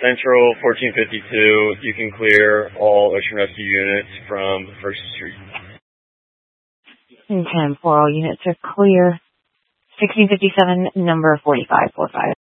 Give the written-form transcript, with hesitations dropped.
Central 1452. You can clear all ocean rescue units from First Street. 10-4, all units are clear. 1657, number 4545.